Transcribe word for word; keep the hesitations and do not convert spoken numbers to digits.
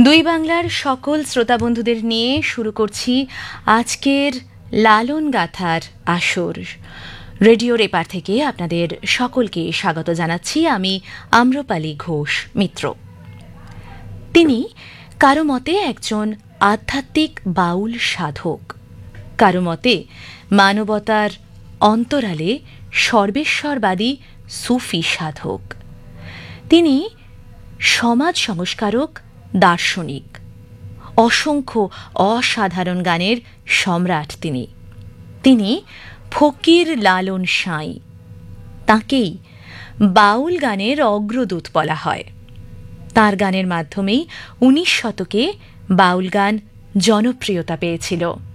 দুই বাংলার সকল শ্রোতা বন্ধুদের নিয়ে শুরু করছি আজকের লালন গাথার আসর। রেডিওর এপার থেকে আপনাদের সকলকে স্বাগত জানাচ্ছি আমি আম্রপালি ঘোষ মিত্র। তিনি কারো মতে একজন আধ্যাত্মিক বাউল সাধক, কারো মতে মানবতার অন্তরালে সর্বেশ্বরবাদী সুফি সাধক। তিনি সমাজ সংস্কারক, দার্শনিক, অসংখ্য অসাধারণ গানের সম্রাট। তিনি তিনি ফকির লালন সাঁই। তাঁকেই বাউল গানের অগ্রদূত বলা হয়। তাঁর গানের মাধ্যমেই উনিশ শতকে বাউল গান জনপ্রিয়তা পেয়েছিল।